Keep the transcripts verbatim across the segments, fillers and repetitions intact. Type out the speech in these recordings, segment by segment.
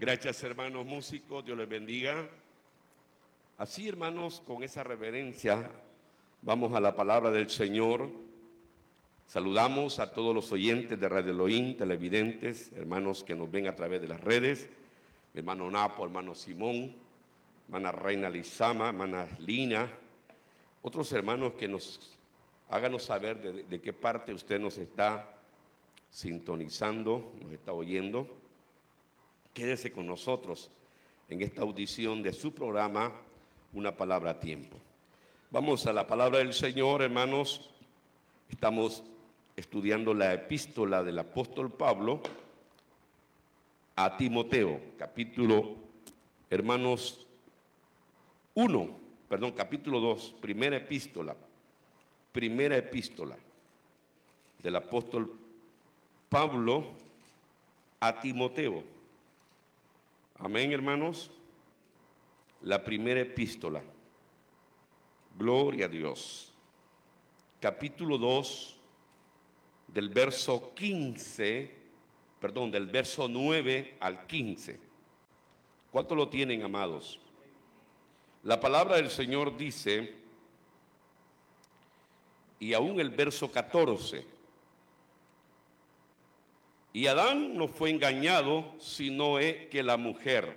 Gracias, hermanos músicos, Dios les bendiga. Así, hermanos, con esa reverencia, vamos a la palabra del Señor. Saludamos a todos los oyentes de Radio Elohim, televidentes, hermanos que nos ven a través de las redes, mi hermano Napo, hermano Simón, hermana Reina Lizama, hermana Lina, otros hermanos que nos háganos saber de, de qué parte usted nos está sintonizando, nos está oyendo. Quédese con nosotros en esta audición de su programa, Una Palabra a Tiempo. Vamos a la palabra del Señor, hermanos. Estamos estudiando la epístola del apóstol Pablo a Timoteo, capítulo, hermanos, uno, perdón, capítulo dos, primera epístola, primera epístola del apóstol Pablo a Timoteo. Amén, hermanos. La primera epístola. Gloria a Dios. Capítulo dos, del verso quince, perdón, del verso nueve al quince. ¿Cuánto lo tienen, amados? La palabra del Señor dice, y aún el verso catorce, y Adán no fue engañado, sino es que la mujer,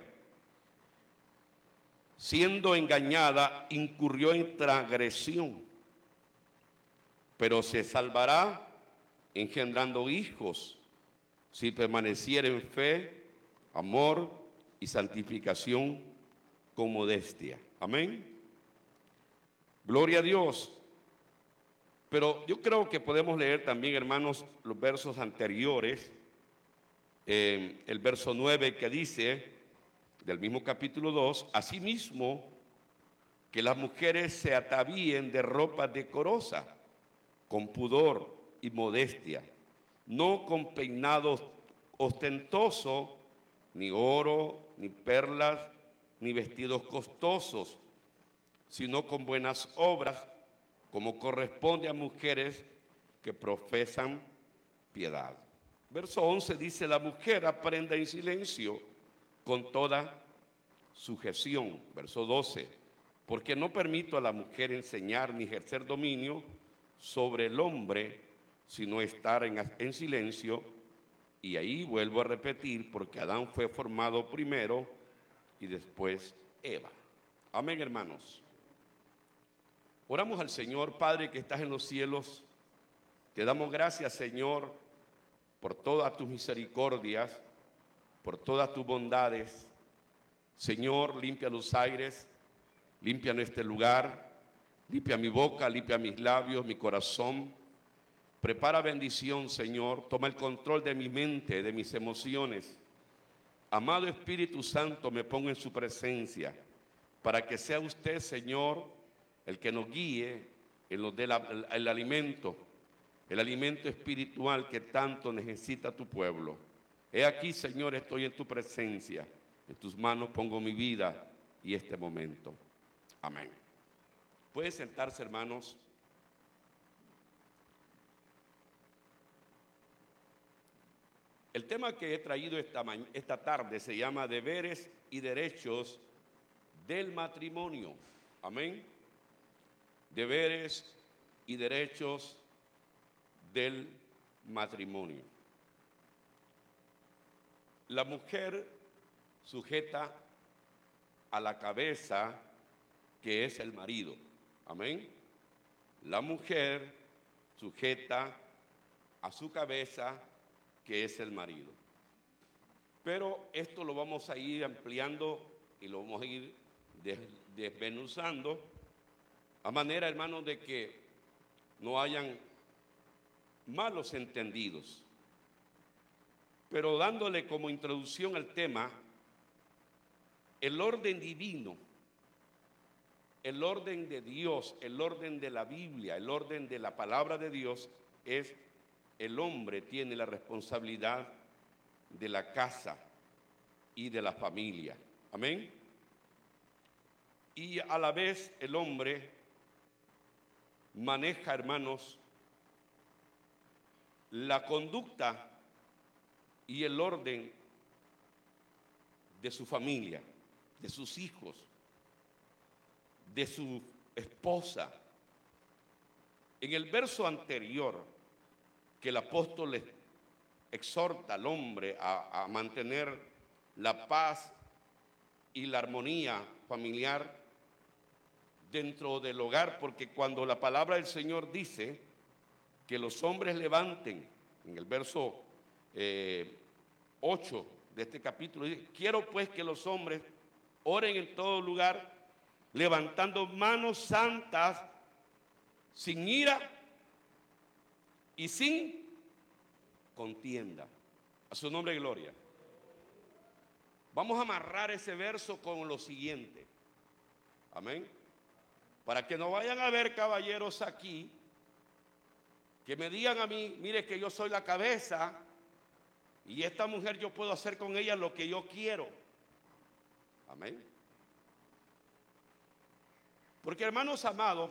siendo engañada, incurrió en transgresión, pero se salvará engendrando hijos, si permaneciera en fe, amor y santificación con modestia. Amén. Gloria a Dios. Pero yo creo que podemos leer también, hermanos, los versos anteriores. Eh, el verso nueve que dice, del mismo capítulo dos, asimismo que las mujeres se atavíen de ropa decorosa, con pudor y modestia, no con peinados ostentosos, ni oro, ni perlas, ni vestidos costosos, sino con buenas obras, como corresponde a mujeres que profesan piedad. Verso once dice, la mujer aprenda en silencio con toda sujeción. Verso doce, porque no permito a la mujer enseñar ni ejercer dominio sobre el hombre, sino estar en, en silencio. Y ahí vuelvo a repetir, porque Adán fue formado primero y después Eva. Amén, hermanos. Oramos al Señor. Padre que estás en los cielos, te damos gracias, Señor, por todas tus misericordias, por todas tus bondades. Señor, limpia los aires, limpia este lugar, limpia mi boca, limpia mis labios, mi corazón. Prepara bendición, Señor, toma el control de mi mente, de mis emociones. Amado Espíritu Santo, me pongo en su presencia, para que sea usted, Señor, el que nos guíe en lo del el alimento, el alimento espiritual que tanto necesita tu pueblo. He aquí, Señor, estoy en tu presencia. En tus manos pongo mi vida y este momento. Amén. Pueden sentarse, hermanos. El tema que he traído esta, esta tarde se llama deberes y derechos del matrimonio. Amén. Deberes y derechos del matrimonio. La mujer sujeta a la cabeza, que es el marido. Amén. La mujer sujeta a su cabeza, que es el marido. Pero esto lo vamos a ir ampliando y lo vamos a ir desmenuzando, a manera, hermanos, de que no hayan malos entendidos. Pero dándole como introducción al tema, el orden divino, el orden de Dios, el orden de la Biblia, el orden de la palabra de Dios es: el hombre tiene la responsabilidad de la casa y de la familia. Amén. Y a la vez el hombre maneja, hermanos, la conducta y el orden de su familia, de sus hijos, de su esposa. En el verso anterior, que el apóstol le exhorta al hombre a, a mantener la paz y la armonía familiar dentro del hogar, porque cuando la palabra del Señor dice que los hombres levanten, en el verso eh, ocho de este capítulo, dice, quiero pues que los hombres oren en todo lugar, levantando manos santas, sin ira y sin contienda. A su nombre, gloria. Vamos a amarrar ese verso con lo siguiente. Amén. Para que no vayan a ver caballeros aquí que me digan a mí, mire que yo soy la cabeza y esta mujer yo puedo hacer con ella lo que yo quiero. Amén. Porque, hermanos amados,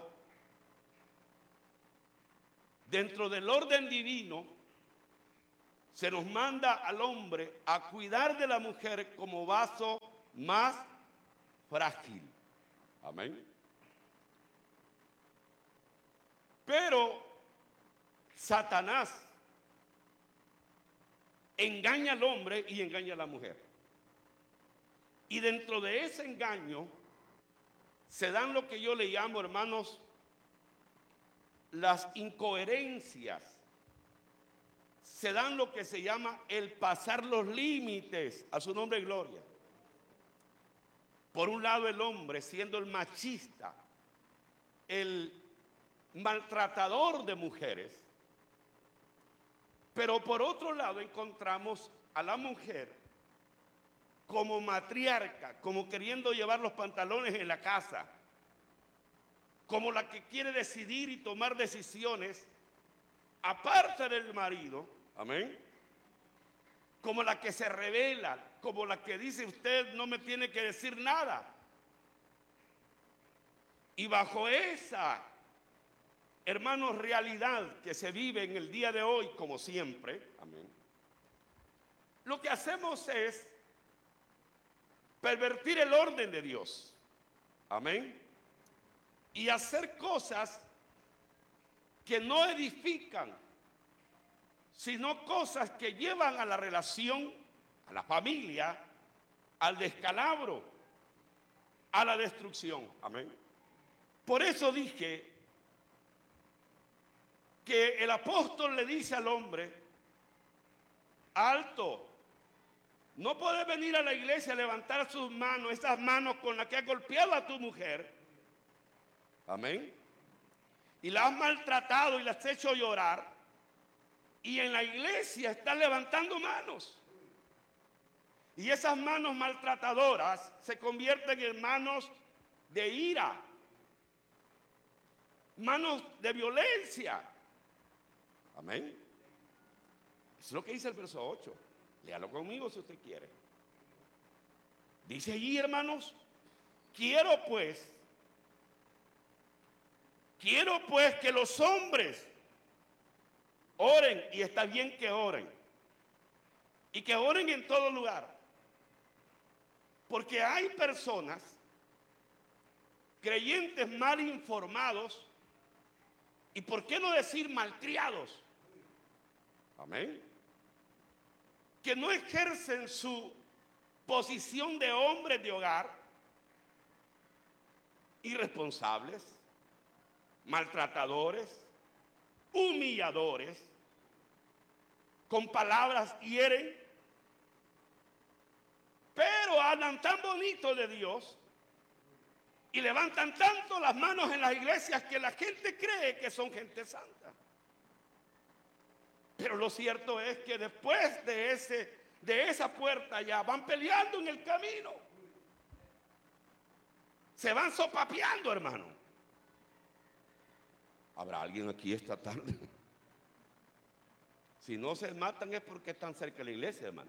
dentro del orden divino se nos manda al hombre a cuidar de la mujer como vaso más frágil. Amén. Pero Satanás engaña al hombre y engaña a la mujer. Y dentro de ese engaño se dan lo que yo le llamo, hermanos, las incoherencias. Se dan lo que se llama el pasar los límites. A su nombre, gloria. Por un lado, el hombre siendo el machista, el maltratador de mujeres, pero por otro lado encontramos a la mujer como matriarca, como queriendo llevar los pantalones en la casa, como la que quiere decidir y tomar decisiones aparte del marido, amén, como la que se revela, como la que dice usted no me tiene que decir nada. Y bajo esa, hermanos, realidad que se vive en el día de hoy, como siempre, amén, lo que hacemos es pervertir el orden de Dios, amén, y hacer cosas que no edifican, sino cosas que llevan a la relación, a la familia, al descalabro, a la destrucción, amén. Por eso dije que el apóstol le dice al hombre, alto, no puedes venir a la iglesia a levantar sus manos, esas manos con las que has golpeado a tu mujer, amén, y la has maltratado y la has hecho llorar, y en la iglesia estás levantando manos, y esas manos maltratadoras se convierten en manos de ira, manos de violencia, amén. Eso es lo que dice el verso ocho. Léalo conmigo si usted quiere. Dice allí, hermanos, quiero pues, quiero pues que los hombres oren, y está bien que oren, y que oren en todo lugar, porque hay personas, creyentes mal informados, y por qué no decir malcriados, amén, que no ejercen su posición de hombres de hogar, irresponsables, maltratadores, humilladores, con palabras hieren, pero hablan tan bonito de Dios y levantan tanto las manos en las iglesias que la gente cree que son gente santa. Pero lo cierto es que después de, ese, de esa puerta ya van peleando en el camino. Se van sopapeando, hermano. ¿Habrá alguien aquí esta tarde? Si no se matan es porque están cerca de la iglesia, hermano.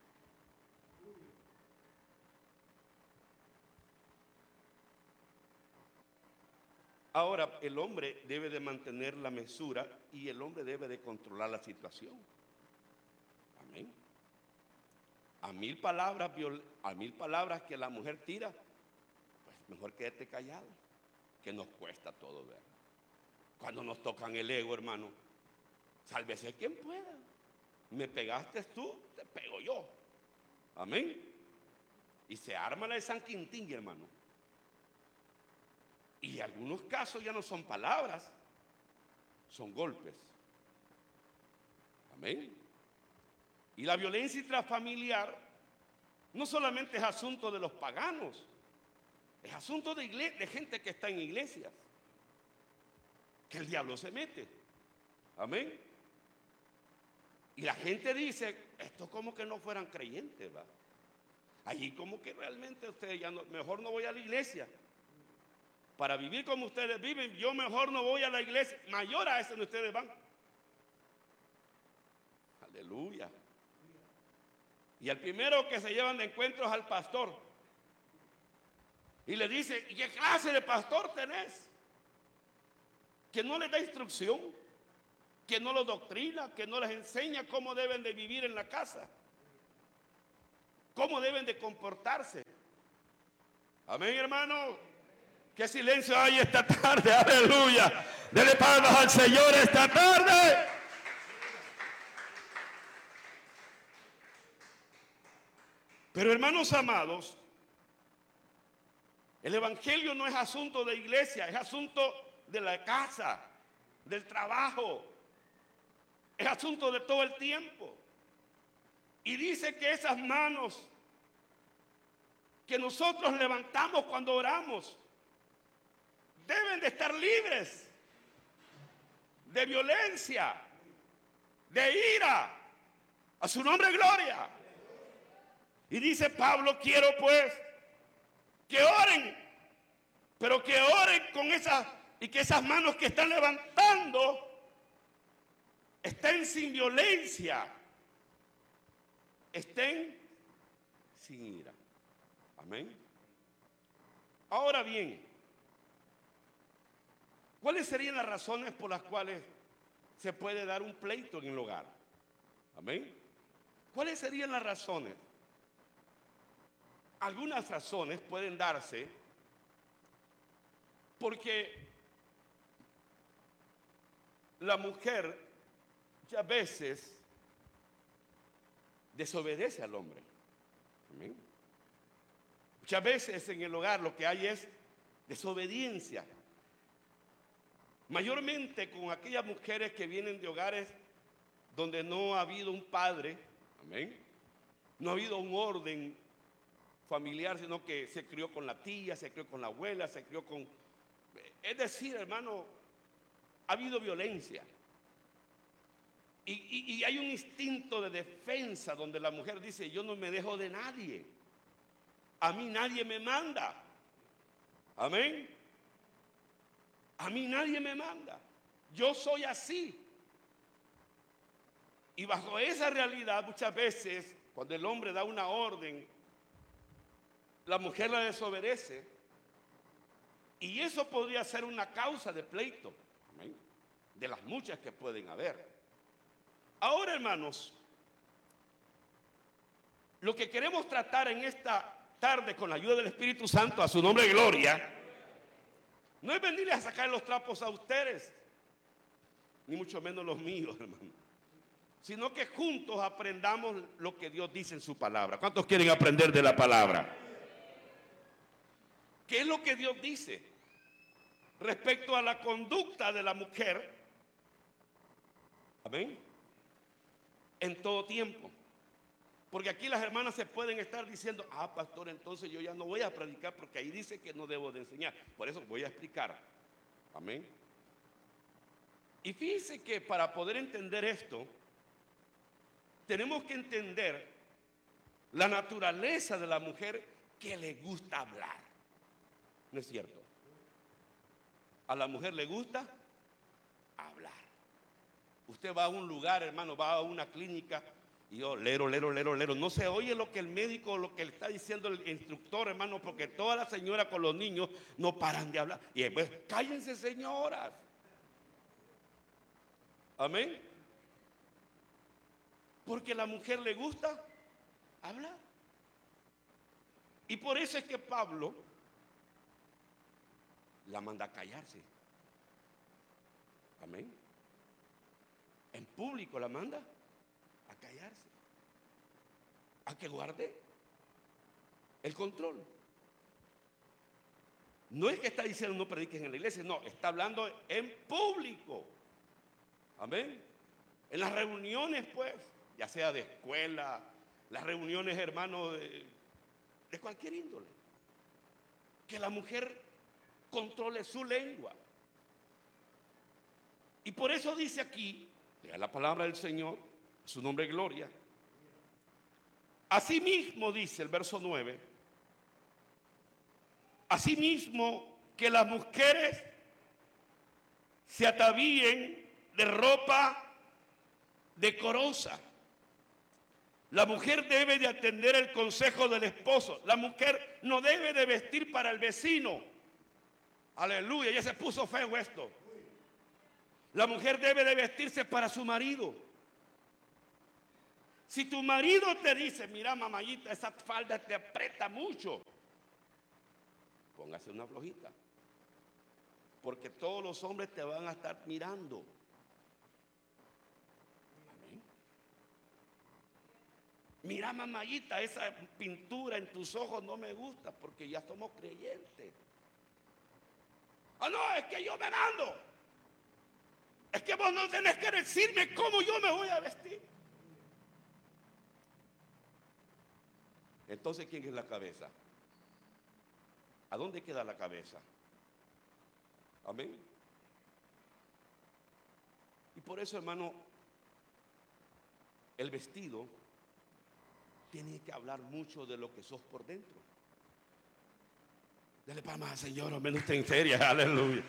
Ahora, el hombre debe de mantener la mesura y el hombre debe de controlar la situación. Amén. a mil palabras, a mil palabras que la mujer tira, pues mejor quédate callado, que nos cuesta todo ver. Cuando nos tocan el ego, hermano, sálvese quien pueda. Me pegaste tú, te pego yo. Amén. Y se arma la de San Quintín, hermano. Y en algunos casos ya no son palabras, son golpes. Amén. Y la violencia intrafamiliar no solamente es asunto de los paganos, es asunto de, igle- de gente que está en iglesias, que el diablo se mete. Amén. Y la gente dice, esto como que no fueran creyentes, ¿va? Allí como que realmente ustedes ya no, mejor no voy a la iglesia. Para vivir como ustedes viven, yo mejor no voy a la iglesia. Mayor a ese donde ustedes van. Aleluya. Y el primero que se llevan de encuentro es al pastor. Y le dice, ¿y qué clase de pastor tenés? Que no les da instrucción, que no los doctrina, que no les enseña cómo deben de vivir en la casa, cómo deben de comportarse. Amén, hermano. Qué silencio hay esta tarde, aleluya. Dele palmas al Señor esta tarde. Pero hermanos amados, el evangelio no es asunto de iglesia, es asunto de la casa, del trabajo, es asunto de todo el tiempo. Y dice que esas manos que nosotros levantamos cuando oramos deben de estar libres de violencia, de ira, a su nombre gloria. Y dice Pablo, quiero pues que oren, pero que oren con esas, y que esas manos que están levantando estén sin violencia, estén sin ira. Amén. Ahora bien, ¿cuáles serían las razones por las cuales se puede dar un pleito en el hogar? Amén. ¿Cuáles serían las razones? Algunas razones pueden darse porque la mujer muchas veces desobedece al hombre. Amén. Muchas veces en el hogar lo que hay es desobediencia. Mayormente con aquellas mujeres que vienen de hogares donde no ha habido un padre, amén, no ha habido un orden familiar, sino que se crió con la tía, se crió con la abuela, se crió con... Es decir, hermano, ha habido violencia. Y, y, y hay un instinto de defensa donde la mujer dice, yo no me dejo de nadie. A mí nadie me manda. Amén. A mí nadie me manda. Yo soy así. Y bajo esa realidad muchas veces, cuando el hombre da una orden, la mujer la desobedece. Y eso podría ser una causa de pleito. Amén. De las muchas que pueden haber. Ahora, hermanos, lo que queremos tratar en esta tarde con la ayuda del Espíritu Santo, a su nombre de gloria, no es venirles a sacar los trapos a ustedes, ni mucho menos los míos, hermano, sino que juntos aprendamos lo que Dios dice en su palabra. ¿Cuántos quieren aprender de la palabra? ¿Qué es lo que Dios dice respecto a la conducta de la mujer? Amén. En todo tiempo. Porque aquí las hermanas se pueden estar diciendo, ah, pastor, entonces yo ya no voy a predicar porque ahí dice que no debo de enseñar. Por eso voy a explicar. Amén. Y fíjense que para poder entender esto, tenemos que entender la naturaleza de la mujer que le gusta hablar. ¿No es cierto? A la mujer le gusta hablar. Usted va a un lugar, hermano, va a una clínica y yo, lero, lero, lero, lero. No se oye lo que el médico, lo que le está diciendo el instructor, hermano, porque todas las señoras con los niños no paran de hablar. Y después, cállense, señoras. Amén. Porque a la mujer le gusta hablar. Y por eso es que Pablo la manda a callarse. Amén. En público la manda a callarse, a que guarde el control. No es que está diciendo no prediques en la iglesia, no, está hablando en público. Amén. En las reuniones, pues, ya sea de escuela, las reuniones, hermanos, de, de cualquier índole. Que la mujer controle su lengua. Y por eso dice aquí, lea la palabra del Señor, su nombre es gloria. Asimismo dice el verso nueve, asimismo que las mujeres se atavíen de ropa decorosa. La mujer debe de atender el consejo del esposo. La mujer no debe de vestir para el vecino. Aleluya, ya se puso feo esto. La mujer debe de vestirse para su marido. Si tu marido te dice, mira mamayita, esa falda te aprieta mucho, póngase una flojita. Porque todos los hombres te van a estar mirando. Amén. Mira mamayita, esa pintura en tus ojos no me gusta porque ya somos creyentes. Ah, no, es que yo me mando. Es que vos no tenés que decirme cómo yo me voy a vestir. Entonces, ¿quién es la cabeza? ¿A dónde queda la cabeza? Amén. Y por eso, hermano, el vestido tiene que hablar mucho de lo que sos por dentro. Dale palmas al Señor, al menos en seria, aleluya.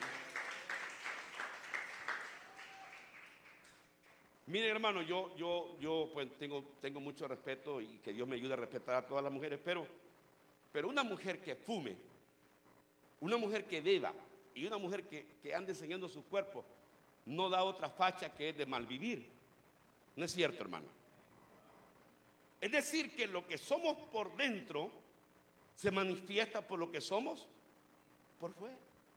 Mire, hermano, yo, yo, yo pues tengo, tengo mucho respeto y que Dios me ayude a respetar a todas las mujeres, pero, pero una mujer que fume, una mujer que beba y una mujer que, que ande enseñando su cuerpo, no da otra facha que es de malvivir. ¿No es cierto, hermano? Es decir, que lo que somos por dentro se manifiesta por lo que somos por fuera.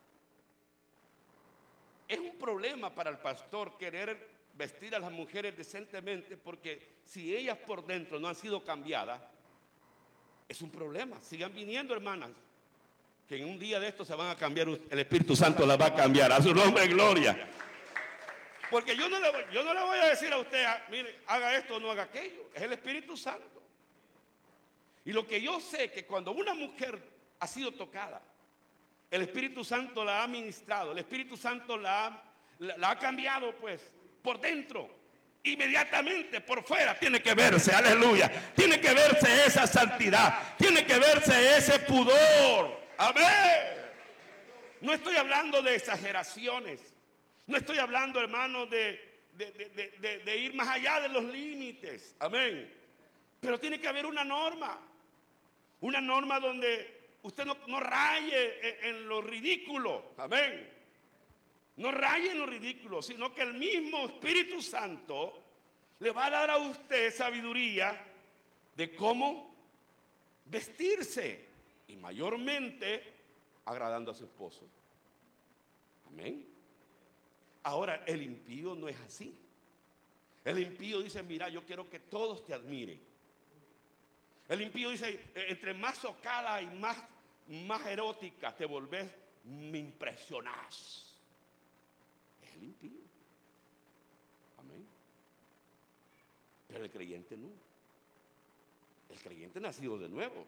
Es un problema para el pastor querer vestir a las mujeres decentemente, porque si ellas por dentro no han sido cambiadas, es un problema. Sigan viniendo, hermanas, que en un día de esto se van a cambiar, el Espíritu Santo las va a cambiar, a su nombre gloria. Porque yo no le voy, yo no le voy a decir a usted, mire, haga esto o no haga aquello, es el Espíritu Santo. Y lo que yo sé que cuando una mujer ha sido tocada, el Espíritu Santo la ha ministrado, el Espíritu Santo la ha, la, la ha cambiado, pues, por dentro, inmediatamente por fuera tiene que verse, aleluya, tiene que verse esa santidad, tiene que verse ese pudor, amén. No estoy hablando de exageraciones, no estoy hablando, hermano, de, de, de, de, de ir más allá de los límites, amén, pero tiene que haber una norma, una norma donde usted no, no raye en, en lo ridículo, amén. No raye en lo ridículo, sino que el mismo Espíritu Santo le va a dar a usted sabiduría de cómo vestirse y mayormente agradando a su esposo. Amén. Ahora, el impío no es así. El impío dice, mira, yo quiero que todos te admiren. El impío dice, entre más socada y más, más erótica te volvés, me impresionás. El impío. Amén. Pero el creyente no. El creyente nacido de nuevo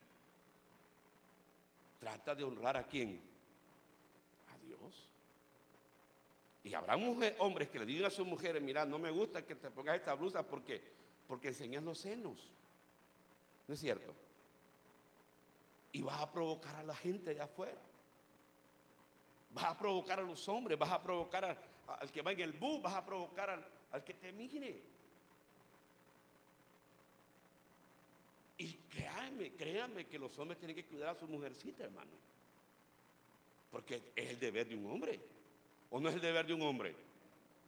trata de honrar a quién, a Dios. Y habrá mujer, hombres que le digan a sus mujeres, mira, no me gusta que te pongas esta blusa porque, porque enseñas los senos. ¿No es cierto? Y vas a provocar a la gente de afuera. Vas a provocar a los hombres, vas a provocar a, a, al que va en el bus, vas a provocar al, al que te mire. Y créanme, créanme que los hombres tienen que cuidar a su mujercita, hermano. Porque es el deber de un hombre. ¿O no es el deber de un hombre?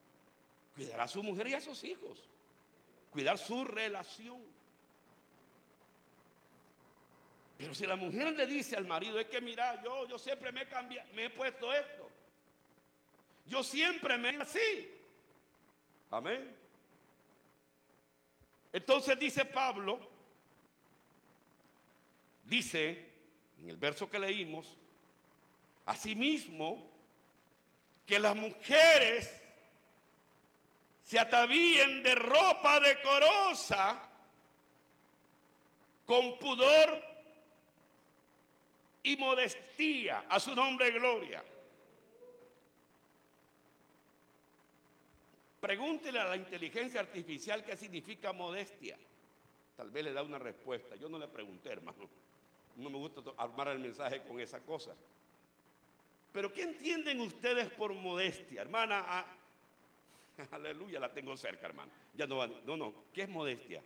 Cuidar a su mujer y a sus hijos. Cuidar su relación. Pero si la mujer le dice al marido, es que mira, yo, yo siempre me he cambiado, me he puesto esto. Yo siempre me he así. Amén. Entonces dice Pablo, dice en el verso que leímos, asimismo, que las mujeres se atavíen de ropa decorosa, con pudor y modestia, a su nombre gloria. Pregúntele a la inteligencia artificial qué significa modestia. Tal vez le da una respuesta. Yo no le pregunté, hermano. No me gusta armar el mensaje con esa cosa. Pero ¿qué entienden ustedes por modestia? Hermana, ah, aleluya, la tengo cerca, hermano. Ya no va, no, no. ¿Qué es modestia?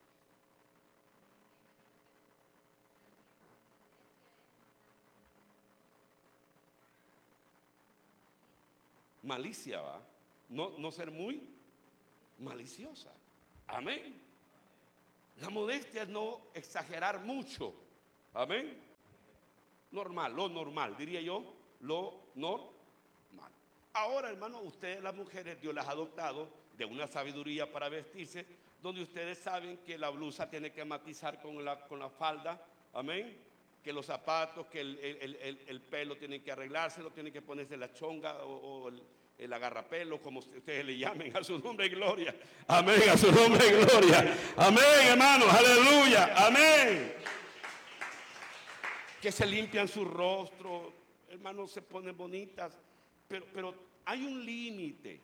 Malicia, ¿va? No, no ser muy maliciosa. Amén. La modestia es no exagerar mucho. Amén. Normal, lo normal, diría yo, lo normal. Ahora, hermano, ustedes las mujeres, Dios las ha dotado de una sabiduría para vestirse, donde ustedes saben que la blusa tiene que matizar con la, con la falda. Amén. Que los zapatos, que el, el, el, el pelo tienen que arreglárselo, tienen que ponerse la chonga o, o el, el agarrapelo, como ustedes le llamen, a su nombre y gloria. Amén, a su nombre y gloria. Amén, hermanos, aleluya, amén. Que se limpian su rostro, hermanos, se ponen bonitas, pero, pero hay un límite,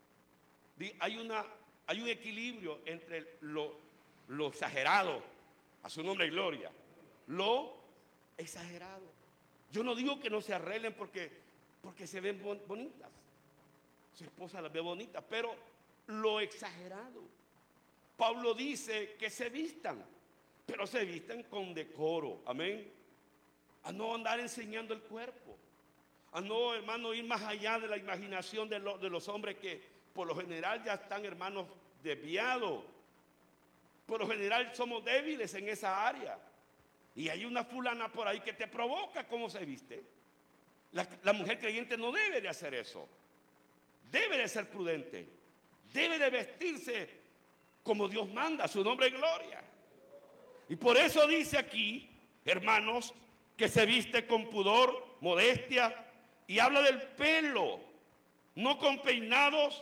hay, una, hay un equilibrio entre lo, lo exagerado, a su nombre y gloria, lo exagerado. Yo no digo que no se arreglen porque, porque se ven bon, bonitas. Su esposa las ve bonitas, pero lo exagerado. Pablo dice que se vistan, pero se vistan con decoro. Amén. A no andar enseñando el cuerpo. A no, hermano, ir más allá de la imaginación de, lo, de los hombres que por lo general ya están, hermanos, desviados. Por lo general somos débiles en esa área. Y hay una fulana por ahí que te provoca cómo se viste. La, la mujer creyente no debe de hacer eso. Debe de ser prudente. Debe de vestirse como Dios manda, a su nombre y gloria. Y por eso dice aquí, hermanos, que se viste con pudor, modestia, y habla del pelo, no con peinados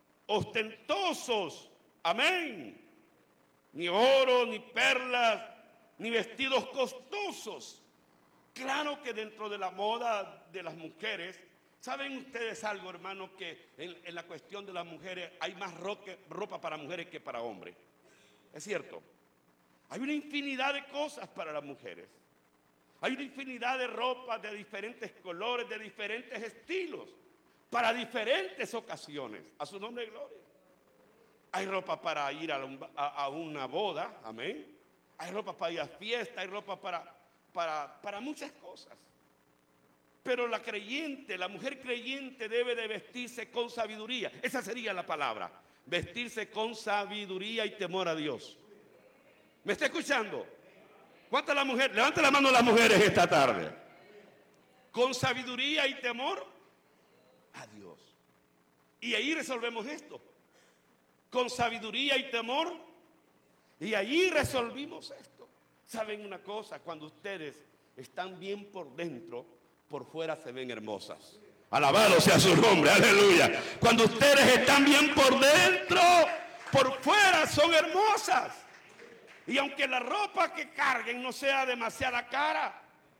ostentosos. Amén. Ni oro, ni perlas, ni vestidos costosos. Claro que dentro de la moda de las mujeres, ¿saben ustedes algo, hermano? Que en, en la cuestión de las mujeres hay más roque, ropa para mujeres que para hombres. ¿Es cierto? Hay una infinidad de cosas para las mujeres. Hay una infinidad de ropa de diferentes colores, de diferentes estilos, para diferentes ocasiones. A su nombre y gloria. Hay ropa para ir a, un, a, a una boda, amén. Hay ropa para ir a fiesta, hay ropa para, para, para muchas cosas. Pero la creyente, la mujer creyente debe de vestirse con sabiduría. Esa sería la palabra. Vestirse con sabiduría y temor a Dios. ¿Me está escuchando? ¿Cuántas las mujeres? Levanta la mano las mujeres esta tarde. Con sabiduría y temor a Dios. Y ahí resolvemos esto. Con sabiduría y temor. Y ahí resolvimos esto. ¿Saben una cosa? Cuando ustedes están bien por dentro, por fuera se ven hermosas. Alabado sea su nombre, aleluya. Cuando ustedes están bien por dentro, por fuera son hermosas. Y aunque la ropa que carguen no sea demasiada cara,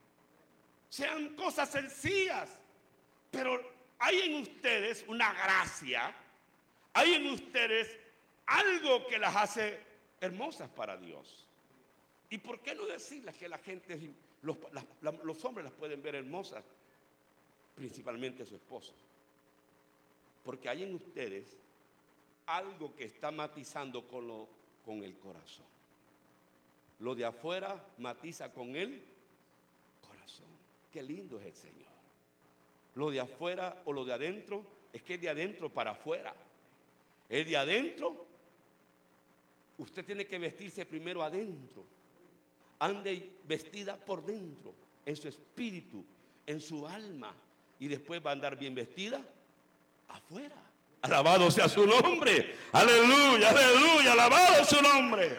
sean cosas sencillas, pero hay en ustedes una gracia, hay en ustedes algo que las hace hermosas para Dios. ¿Y por qué no decirles que la gente, los, la, la, los hombres las pueden ver hermosas? Principalmente su esposa. Porque hay en ustedes algo que está matizando con, lo, con el corazón. Lo de afuera matiza con el corazón. Qué lindo es el Señor. Lo de afuera o lo de adentro, es que es de adentro para afuera. Es de adentro. Usted tiene que vestirse primero adentro. ande vestida por dentro, en su espíritu, en su alma, y después va a andar bien vestida afuera. Alabado sea su nombre. Aleluya, aleluya, alabado su nombre.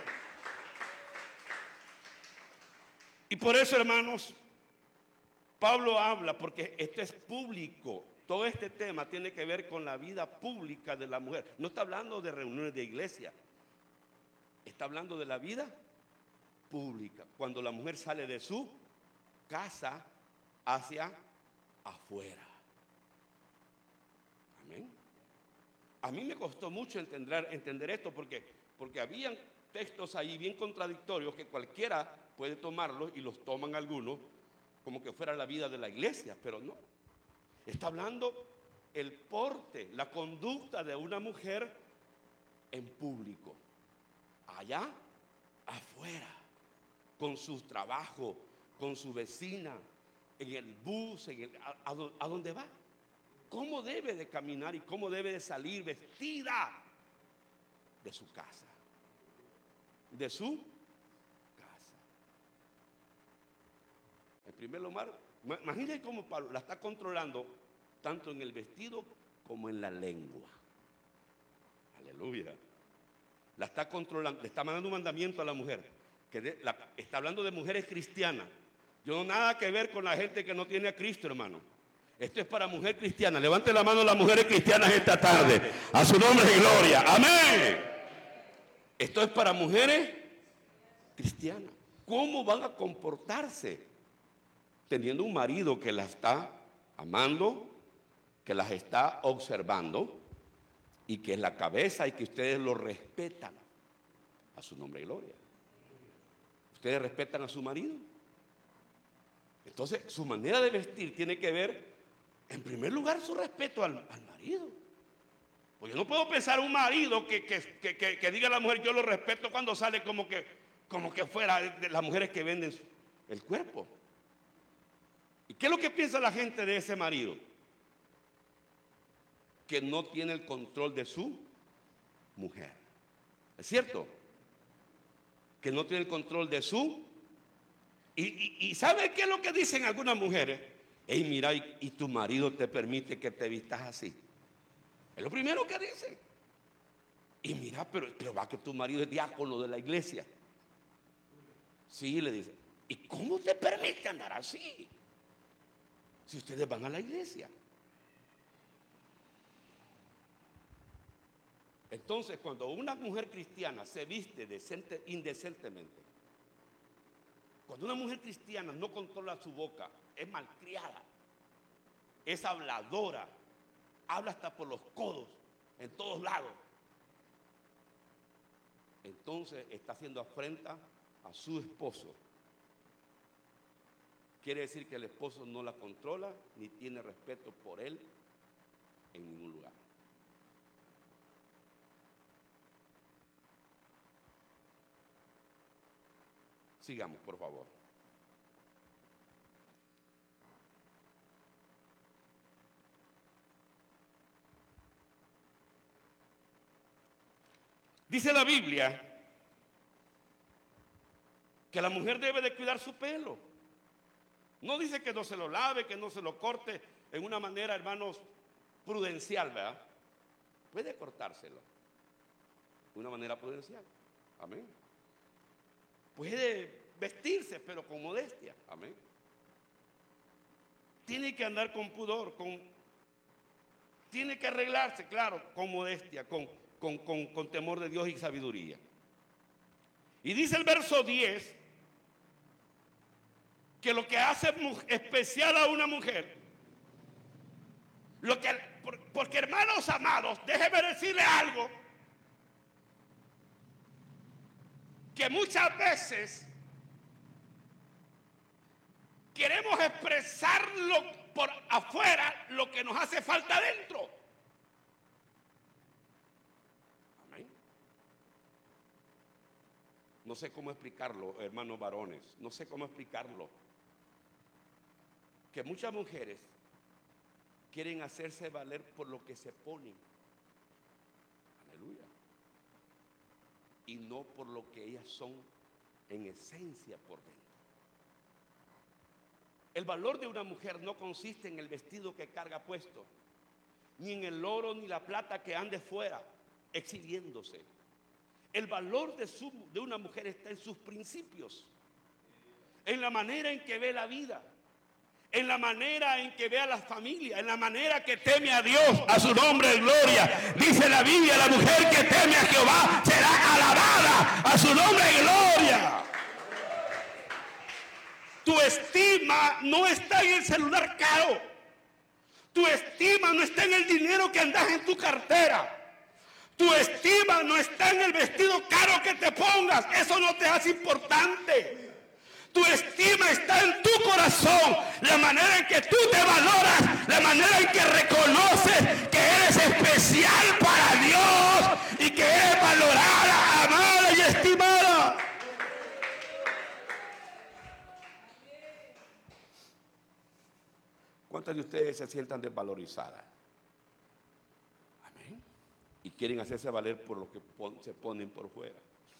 Y por eso, hermanos, Pablo habla, porque esto es público. Todo este tema tiene que ver con la vida pública de la mujer. No está hablando de reuniones de iglesia. Está hablando de la vida pública. Cuando la mujer sale de su casa hacia afuera. Amén. A mí me costó mucho entender, entender esto porque, porque habían textos ahí bien contradictorios que cualquiera puede tomarlos y los toman algunos como que fuera la vida de la iglesia, pero no. Está hablando el porte, la conducta de una mujer en público, allá afuera, con su trabajo, con su vecina, en el bus, en el, a, a, a donde va. ¿Cómo debe de caminar y cómo debe de salir vestida de su casa? De su casa. En primer lugar, imagínense cómo Pablo la está controlando tanto en el vestido como en la lengua. Aleluya. La está controlando, le está mandando un mandamiento a la mujer. Que de, la, está hablando de mujeres cristianas. Yo no nada que ver con la gente que no tiene a Cristo, hermano. Esto es para mujer cristiana. Levante la mano las mujeres cristianas esta tarde. A su nombre y gloria. Amén. Esto es para mujeres cristianas. ¿Cómo van a comportarse teniendo un marido que las está amando, que las está observando y que es la cabeza y que ustedes lo respetan? A su nombre y gloria. ¿Ustedes respetan a su marido? Entonces, su manera de vestir tiene que ver, en primer lugar, su respeto al, al marido. Pues yo no puedo pensar un marido que, que, que, que, que diga a la mujer, yo lo respeto cuando sale como que, como que fuera de las mujeres que venden el cuerpo. ¿Y qué es lo que piensa la gente de ese marido? Que no tiene el control de su mujer. ¿Es cierto? Que no tiene el control de su... Y, y, y ¿sabe qué es lo que dicen algunas mujeres? Ey, mira, y, y tu marido te permite que te vistas así. Es lo primero que dicen. Y mira, pero, pero va que tu marido es diácono de la iglesia. Sí, le dicen. ¿Y cómo te permite andar así? Si ustedes van a la iglesia. Entonces, cuando una mujer cristiana se viste decente, indecentemente, cuando una mujer cristiana no controla su boca, es malcriada, es habladora, habla hasta por los codos, en todos lados, entonces está haciendo afrenta a su esposo. Quiere decir que el esposo no la controla ni tiene respeto por él en ningún lugar. Sigamos, por favor. Dice la Biblia que la mujer debe de cuidar su pelo. No dice que no se lo lave, que no se lo corte en una manera, hermanos, prudencial, ¿verdad? Puede cortárselo de una manera prudencial. Amén. Puede vestirse, pero con modestia. Amén. Tiene que andar con pudor, con, tiene que arreglarse, claro, con modestia, con, con, con, con temor de Dios y sabiduría. Y dice el verso diez, que lo que hace especial a una mujer, lo que, porque hermanos amados, déjenme decirle algo, que muchas veces queremos expresarlo por afuera lo que nos hace falta adentro. Amén. No sé cómo explicarlo, hermanos varones, no sé cómo explicarlo. Que muchas mujeres quieren hacerse valer por lo que se ponen. Aleluya. Y no por lo que ellas son en esencia por dentro. El valor de una mujer no consiste en el vestido que carga puesto, ni en el oro ni la plata que ande fuera exhibiéndose. El valor de, su, de una mujer está en sus principios, en la manera en que ve la vida, en la manera en que ve a la familia, en la manera que teme a Dios, a su nombre de gloria. Dice la Biblia, la mujer que teme a Jehová será alabada, a su nombre de gloria. Tu estima no está en el celular caro. Tu estima no está en el dinero que andas en tu cartera. Tu estima no está en el vestido caro que te pongas. Eso no te hace importante. Tu estima está en tu corazón. La manera en que tú te valoras. La manera en que reconoces que eres especial para Dios. Y que eres valorada, amada y estimada. ¿Cuántas de ustedes se sientan desvalorizadas? Amén. Y quieren hacerse valer por lo que pon, se ponen por fuera.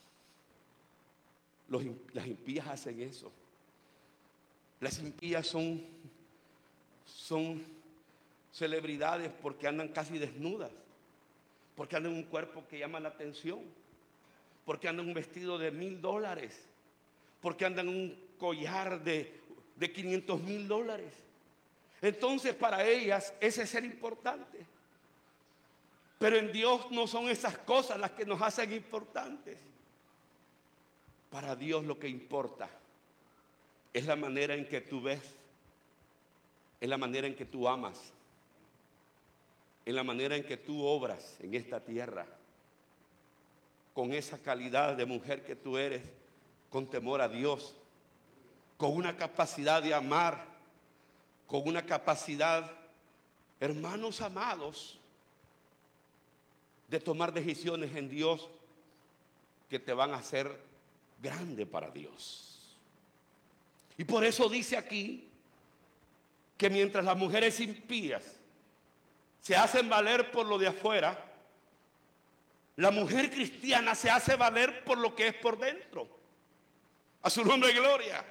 Los, las impías hacen eso. Las impías son, son celebridades porque andan casi desnudas, porque andan en un cuerpo que llama la atención, porque andan en un vestido de mil dólares, porque andan en un collar de, de quinientos mil dólares. Entonces para ellas ese es ser importante. Pero en Dios no son esas cosas las que nos hacen importantes. Para Dios lo que importa es la manera en que tú ves, es la manera en que tú amas, es la manera en que tú obras en esta tierra, con esa calidad de mujer que tú eres, con temor a Dios, con una capacidad de amar, con una capacidad, hermanos amados, de tomar decisiones en Dios que te van a hacer grande para Dios. Y por eso dice aquí que mientras las mujeres impías se hacen valer por lo de afuera, la mujer cristiana se hace valer por lo que es por dentro. A su nombre de gloria.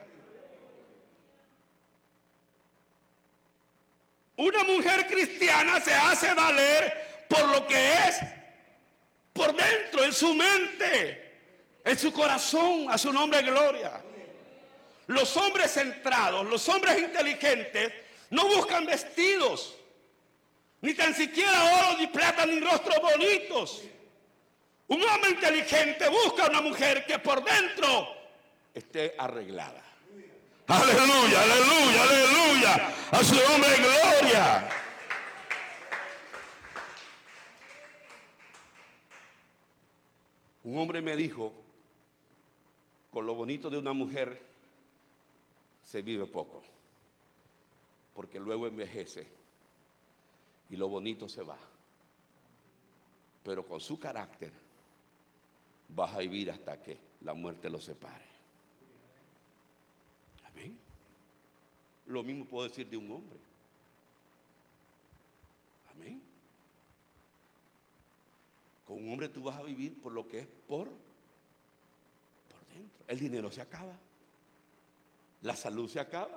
Una mujer cristiana se hace valer por lo que es por dentro, en su mente, en su corazón, a su nombre de gloria. Los hombres centrados, los hombres inteligentes, no buscan vestidos, ni tan siquiera oro, ni plata, ni rostros bonitos. Un hombre inteligente busca una mujer que por dentro esté arreglada. Aleluya, aleluya, aleluya. A su nombre de gloria. Un hombre me dijo, con lo bonito de una mujer se vive poco, porque luego envejece y lo bonito se va. Pero con su carácter vas a vivir hasta que la muerte los separe. Amén. Lo mismo puedo decir de un hombre. Amén. Con un hombre tú vas a vivir por lo que es por, por dentro. El dinero se acaba. La salud se acaba.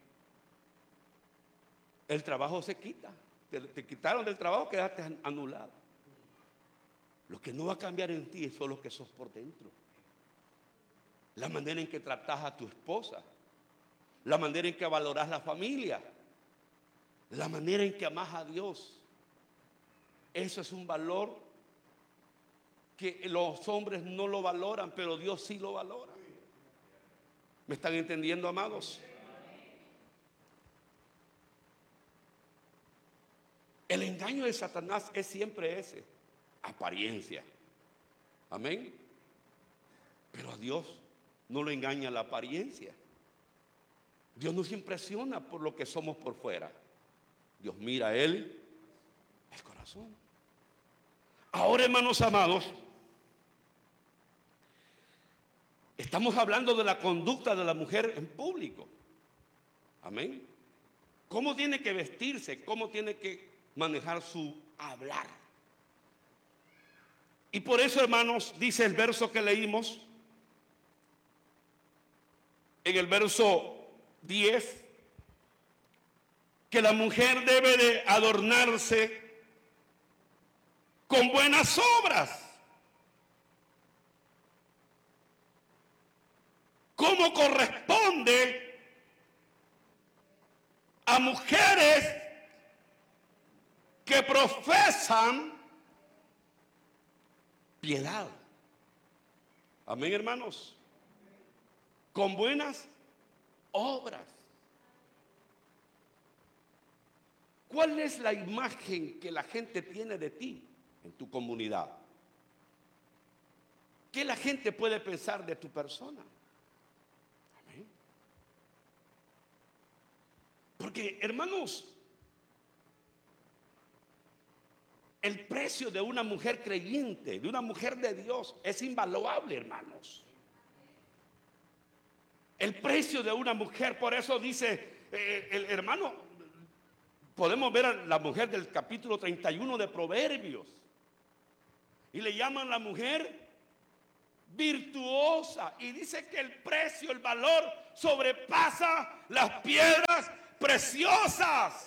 El trabajo se quita. Te, te quitaron del trabajo, quedaste anulado. Lo que no va a cambiar en ti es lo que sos por dentro. La manera en que tratas a tu esposa. La manera en que valoras la familia. La manera en que amas a Dios. Eso es un valor que los hombres no lo valoran, pero Dios sí lo valora. ¿Me están entendiendo, amados? El engaño de Satanás es siempre ese, apariencia. Amén. Pero a Dios no lo engaña la apariencia. Dios nos impresiona por lo que somos por fuera. Dios mira a Él el corazón. Ahora, hermanos amados, estamos hablando de la conducta de la mujer en público. Amén. ¿Cómo tiene que vestirse? ¿Cómo tiene que manejar su hablar? Y por eso, hermanos, dice el verso que leímos, en el verso diez, que la mujer debe de adornarse con buenas obras. ¿Cómo corresponde a mujeres que profesan piedad? Amén, hermanos. Con buenas obras. ¿Cuál es la imagen que la gente tiene de ti en tu comunidad? ¿Qué la gente puede pensar de tu persona? Amén. Porque, hermanos, el precio de una mujer creyente, de una mujer de Dios, es invaluable, hermanos. El precio de una mujer, por eso dice eh, el hermano, podemos ver a la mujer del capítulo treinta y uno de Proverbios, y le llaman la mujer virtuosa, y dice que el precio, el valor, sobrepasa las piedras preciosas.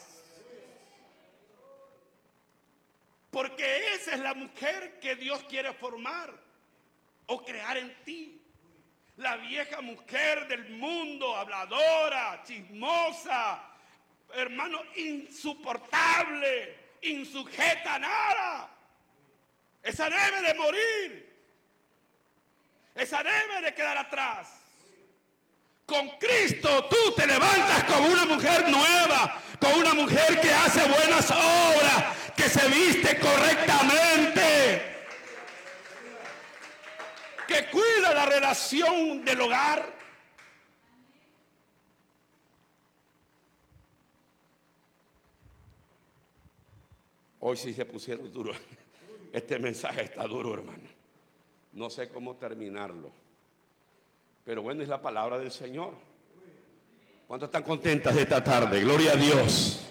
Porque esa es la mujer que Dios quiere formar o crear en ti. La vieja mujer del mundo, habladora, chismosa, hermano, insoportable, insujeta a nada. Esa debe de morir. Esa debe de quedar atrás. Con Cristo tú te levantas como una mujer nueva, con una mujer que hace buenas obras, que se viste correctamente, que cuida la relación del hogar. Hoy sí se pusieron duro. Este mensaje está duro, hermano. No sé cómo terminarlo. Pero bueno, es la palabra del Señor. ¿Cuántos están contentas de esta tarde? Gloria a Dios.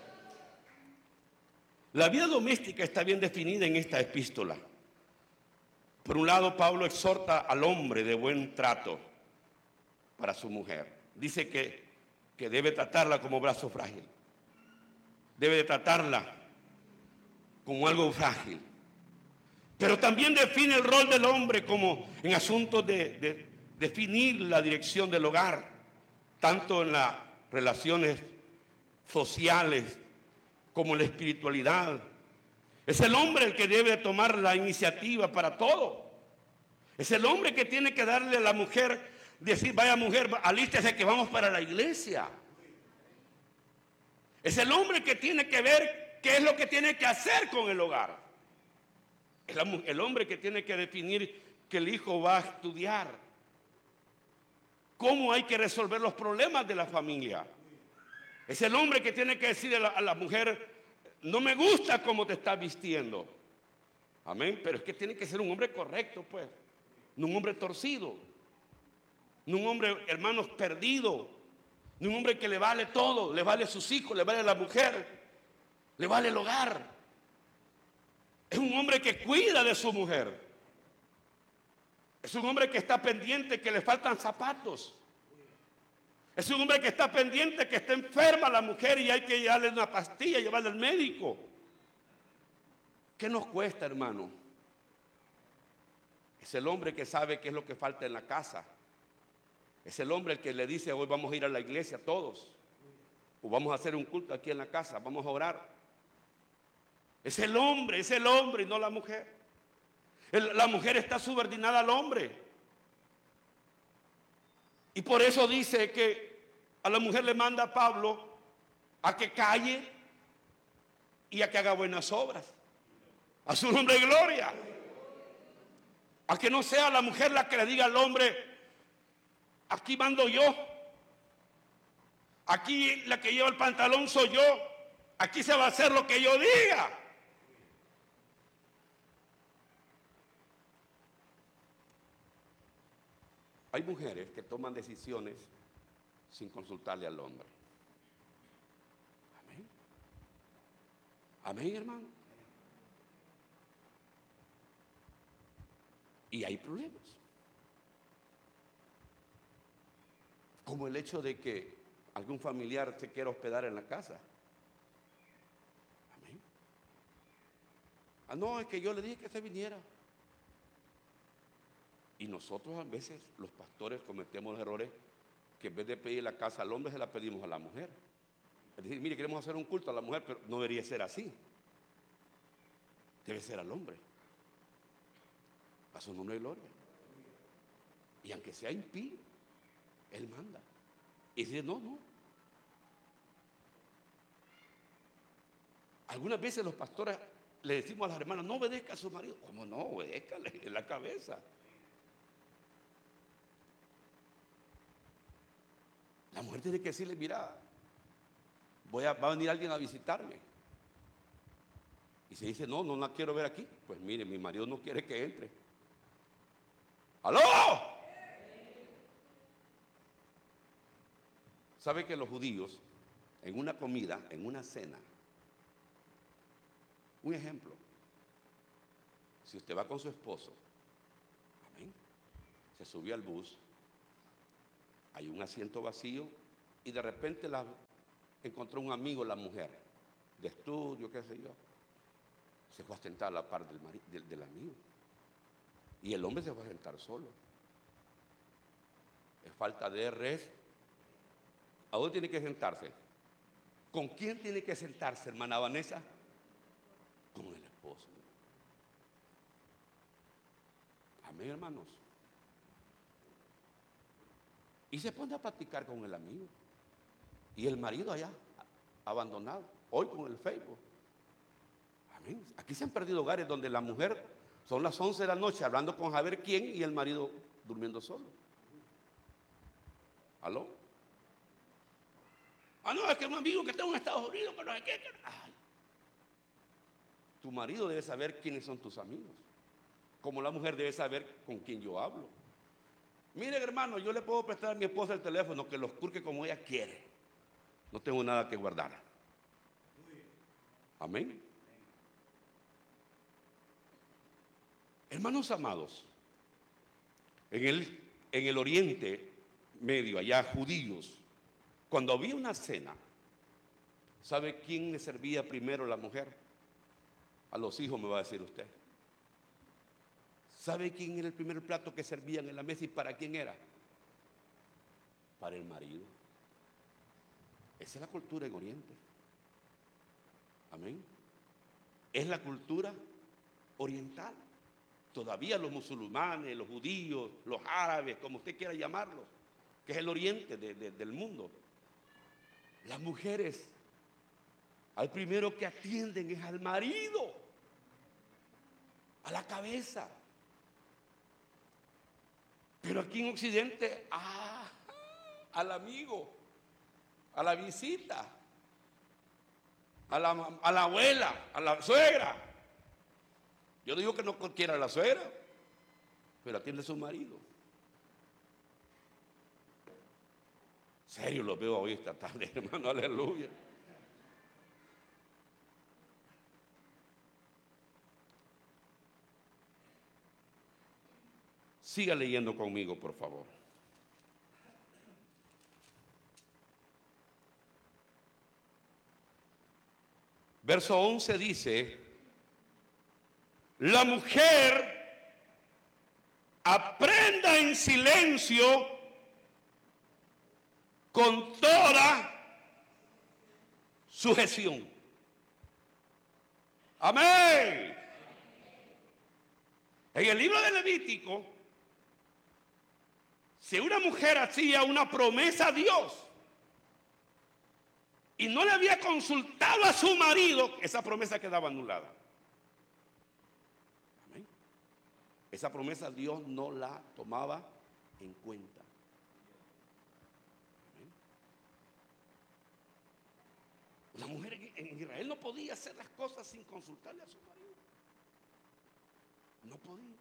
La vida doméstica está bien definida en esta epístola. Por un lado, Pablo exhorta al hombre de buen trato para su mujer. Dice que, que debe tratarla como brazo frágil. Debe de tratarla como algo frágil. Pero también define el rol del hombre como en asuntos de, de definir la dirección del hogar, tanto en las relaciones sociales como en la espiritualidad. Es el hombre el que debe tomar la iniciativa para todo. Es el hombre que tiene que darle a la mujer, decir, vaya mujer, alístese que vamos para la iglesia. Es el hombre que tiene que ver qué es lo que tiene que hacer con el hogar. Es la, el hombre que tiene que definir que el hijo va a estudiar. Cómo hay que resolver los problemas de la familia. Es el hombre que tiene que decir a la, a la mujer, no me gusta cómo te estás vistiendo. Amén. Pero es que tiene que ser un hombre correcto, pues. No un hombre torcido. No un hombre, hermanos, perdido. No un hombre que le vale todo. Le vale a sus hijos, le vale a la mujer. Le vale el hogar. Es un hombre que cuida de su mujer. Es un hombre que está pendiente que le faltan zapatos. Es un hombre que está pendiente que está enferma la mujer y hay que llevarle una pastilla, llevarle al médico. ¿Qué nos cuesta, hermano? Es el hombre que sabe qué es lo que falta en la casa. Es el hombre el que le dice, hoy vamos a ir a la iglesia todos. O vamos a hacer un culto aquí en la casa, vamos a orar. Es el hombre, es el hombre y no la mujer. El, la mujer está subordinada al hombre. Y por eso dice que a la mujer le manda a Pablo a que calle y a que haga buenas obras. A su nombre de gloria. A que no sea la mujer la que le diga al hombre, aquí mando yo. Aquí la que lleva el pantalón soy yo. Aquí se va a hacer lo que yo diga. Hay mujeres que toman decisiones sin consultarle al hombre. Amén. Amén, hermano. Y hay problemas. Como el hecho de que algún familiar se quiera hospedar en la casa. Amén. Ah, no, es que yo le dije que se viniera. Y nosotros a veces, los pastores, cometemos errores que en vez de pedir la casa al hombre, se la pedimos a la mujer. Es decir, mire, queremos hacer un culto a la mujer, pero no debería ser así. Debe ser al hombre. A su nombre de gloria. Y aunque sea impío, él manda. Y dice, no, no. Algunas veces los pastores le decimos a las hermanas, no obedezca a su marido. ¿Cómo no? Obedézcale en la cabeza. La mujer tiene que decirle, mira, voy a, va a venir alguien a visitarme. Y se dice, no, no la quiero ver aquí. Pues mire, mi marido no quiere que entre. ¡Aló! ¿Sabe que los judíos, en una comida, en una cena, un ejemplo, si usted va con su esposo, amén, se subió al bus, hay un asiento vacío y de repente la, encontró un amigo, la mujer, de estudio, qué sé yo, se fue a sentar a la par del, mari, del, del amigo. Y el hombre se fue a sentar solo. Es falta de respeto. ¿A dónde tiene que sentarse? ¿Con quién tiene que sentarse, hermana Vanessa? Con el esposo. Amén, hermanos. Y se pone a platicar con el amigo. Y el marido allá, abandonado, hoy con el Facebook. Amén. Aquí se han perdido hogares donde la mujer son las once de la noche hablando con saber quién y el marido durmiendo solo. ¿Aló? Ah, no, es que un amigo que está en Estados Unidos, pero no sé qué. Ay. Tu marido debe saber quiénes son tus amigos. Como la mujer debe saber con quién yo hablo. Miren, hermano, yo le puedo prestar a mi esposa el teléfono que lo escurque como ella quiere. No tengo nada que guardar. Amén. Hermanos amados, en el, en el Oriente Medio, allá judíos, cuando había una cena, ¿sabe quién le servía primero a la mujer? A los hijos, me va a decir usted. ¿Sabe quién era el primer plato que servían en la mesa y para quién era? Para el marido. Esa es la cultura en Oriente. Amén. Es la cultura oriental. Todavía los musulmanes, los judíos, los árabes, como usted quiera llamarlos, que es el oriente de, de, del mundo. Las mujeres, al primero que atienden es al marido, a la cabeza. Pero aquí en Occidente, ah, al amigo, a la visita, a la, a la abuela, a la suegra. Yo digo que no cualquiera la suegra, pero atiende a su marido. Serio, lo veo hoy esta tarde, hermano, aleluya. Siga leyendo conmigo, por favor. Verso once dice, la mujer aprenda en silencio con toda sujeción. Amén. En el libro de Levítico, si una mujer hacía una promesa a Dios y no le había consultado a su marido, esa promesa quedaba anulada. Amén. Esa promesa Dios no la tomaba en cuenta. Amén. La mujer en Israel no podía hacer las cosas sin consultarle a su marido. No podía.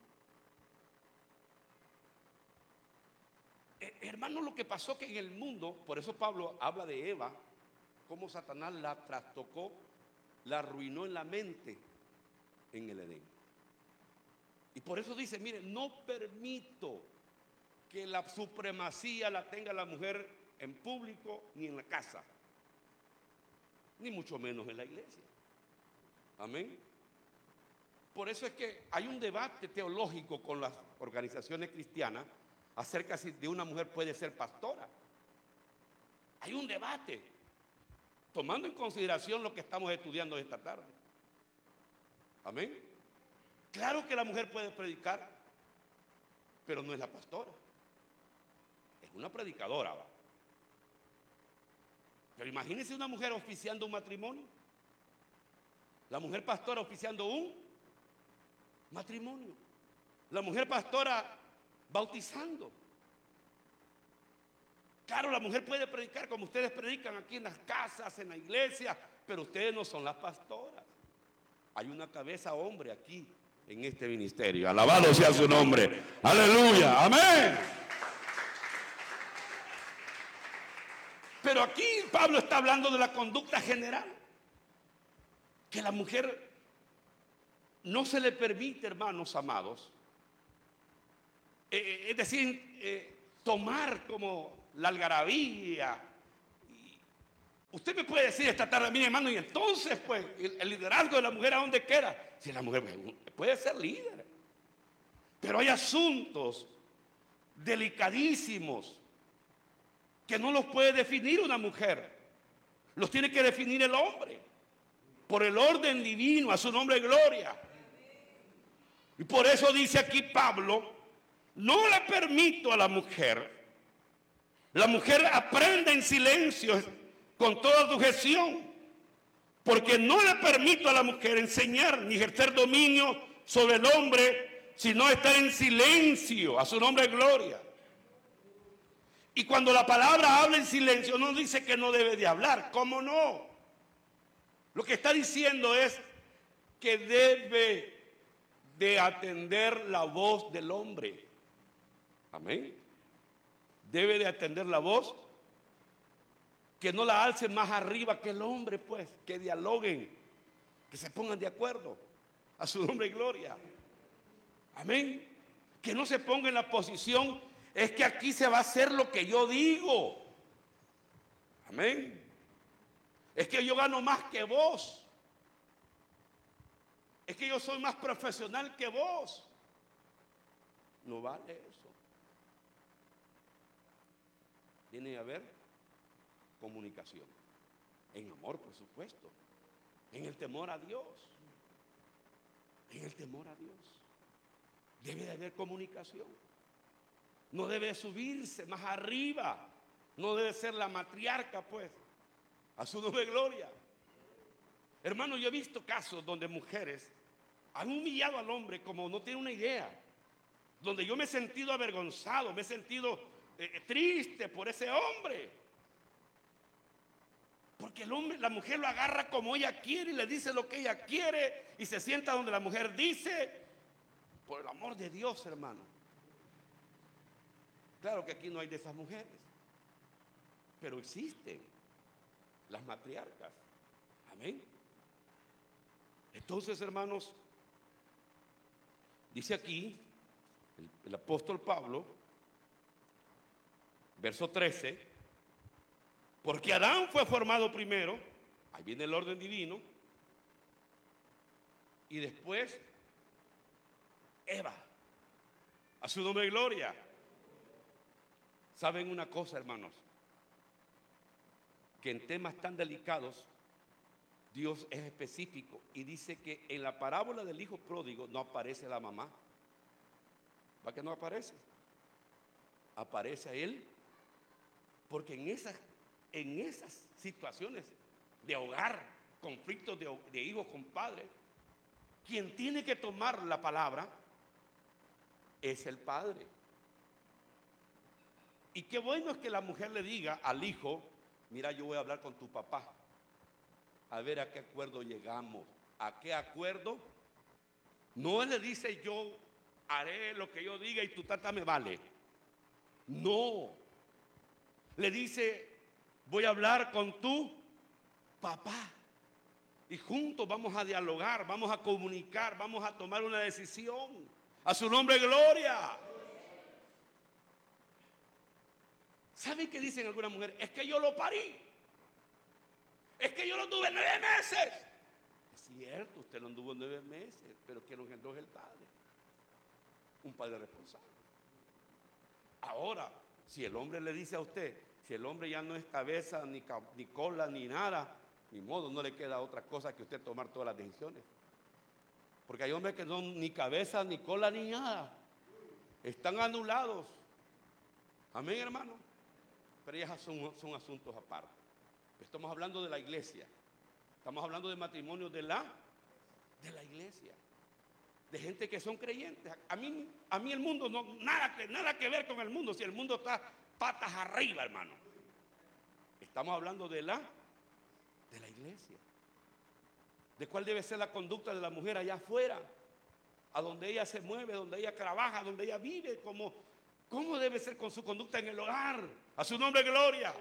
Eh, hermano, lo que pasó que en el mundo, por eso Pablo habla de Eva, cómo Satanás la trastocó, la arruinó en la mente en el Edén. Y por eso dice, mire, no permito que la supremacía la tenga la mujer en público ni en la casa, ni mucho menos en la iglesia. Amén. Por eso es que hay un debate teológico con las organizaciones cristianas acerca si de una mujer puede ser pastora. Hay un debate, tomando en consideración lo que estamos estudiando esta tarde. Amén. Claro que la mujer puede predicar, pero no es la pastora. Es una predicadora, ¿va? Pero imagínense una mujer oficiando un matrimonio. La mujer pastora oficiando un matrimonio. La mujer pastora bautizando. Claro, la mujer puede predicar como ustedes predican aquí en las casas, en la iglesia, pero ustedes no son las pastoras. Hay una cabeza hombre aquí en este ministerio. Alabado sea su nombre. Aleluya. Amén. Pero aquí Pablo está hablando de la conducta general. Que la mujer no se le permite, hermanos amados, eh, es decir, eh, tomar como la algarabía. Usted me puede decir esta tarde, mire hermano, y entonces pues el, el liderazgo de la mujer, ¿a dónde queda? Si la mujer puede ser líder, pero hay asuntos delicadísimos que no los puede definir una mujer, los tiene que definir el hombre, por el orden divino, a su nombre gloria. Y por eso dice aquí Pablo, no le permito a la mujer, la mujer aprende en silencio, con toda sujeción, porque no le permito a la mujer enseñar ni ejercer dominio sobre el hombre, sino estar en silencio, a su nombre gloria. Y cuando la palabra habla en silencio, no dice que no debe de hablar, ¿cómo no? Lo que está diciendo es que debe de atender la voz del hombre. Amén. Debe de atender la voz, que no la alcen más arriba que el hombre, pues, que dialoguen, que se pongan de acuerdo, a su nombre y gloria. Amén. Que no se ponga en la posición, es que aquí se va a hacer lo que yo digo. Amén. Es que yo gano más que vos. Es que yo soy más profesional que vos. No vale eso. Tiene que haber comunicación, en amor, por supuesto, en el temor a Dios, en el temor a Dios. Debe de haber comunicación. No debe subirse más arriba, no debe ser la matriarca, pues, a su nombre gloria. Hermano, yo he visto casos donde mujeres han humillado al hombre como no tiene una idea, donde yo me he sentido avergonzado, me he sentido eh, triste por ese hombre. Porque el hombre, la mujer lo agarra como ella quiere y le dice lo que ella quiere y se sienta donde la mujer dice. Por el amor de Dios, hermano. Claro que aquí no hay de esas mujeres, pero existen las matriarcas. Amén. Entonces, hermanos, dice aquí el, el apóstol Pablo, verso trece. Porque Adán fue formado primero, ahí viene el orden divino, y después Eva, a su nombre y gloria. ¿Saben una cosa, hermanos? Que en temas tan delicados Dios es específico y dice que en la parábola del hijo pródigo no aparece la mamá. ¿Va que no aparece? Aparece él, porque en esas En esas situaciones de hogar, conflictos de, de hijos con padres, quien tiene que tomar la palabra es el padre. Y qué bueno es que la mujer le diga al hijo, mira, yo voy a hablar con tu papá, a ver a qué acuerdo llegamos. ¿A qué acuerdo? No le dice yo haré lo que yo diga y tu tata me vale. No. Le dice, voy a hablar con tu papá y juntos vamos a dialogar, vamos a comunicar, vamos a tomar una decisión. A su nombre gloria. ¿Saben qué dicen algunas mujeres? Es que yo lo parí. Es que yo lo tuve nueve meses. Es cierto, usted lo anduvo nueve meses, pero quien lo engendró es el padre. Un padre responsable. Ahora, si el hombre le dice a usted, si el hombre ya no es cabeza, ni, ni cola, ni nada, ni modo, no le queda otra cosa que usted tomar todas las decisiones. Porque hay hombres que no son ni cabeza, ni cola, ni nada. Están anulados. Amén, hermano. Pero ellas son, son asuntos aparte. Estamos hablando de la iglesia. Estamos hablando de matrimonio de la, de la iglesia. De gente que son creyentes. A mí, a mí el mundo, no, nada, que, nada que ver con el mundo. Si el mundo está patas arriba, hermano. Estamos hablando de la, de la iglesia. De cuál debe ser la conducta de la mujer allá afuera. A donde ella se mueve, donde ella trabaja, donde ella vive. Cómo, cómo debe ser con su conducta en el hogar. A su nombre, gloria.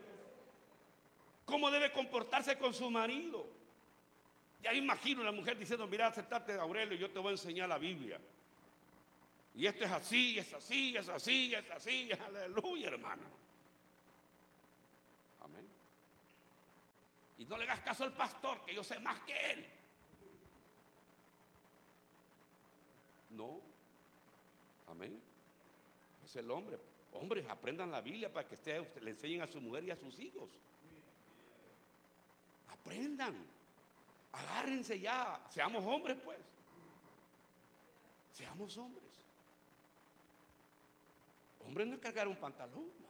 Cómo debe comportarse con su marido. Ya imagino a la mujer diciendo, mira, aceptate, Aurelio, yo te voy a enseñar la Biblia. Y esto es así, es así, es así, es así, aleluya, hermano. Amén. Y no le hagas caso al pastor, que yo sé más que él. No. Amén. Es el hombre. Hombres, aprendan la Biblia para que ustedes le enseñen a su mujer y a sus hijos. Aprendan. Agárrense ya. Seamos hombres, pues. Seamos hombres. Hombre no es cargar un pantalón, hermano.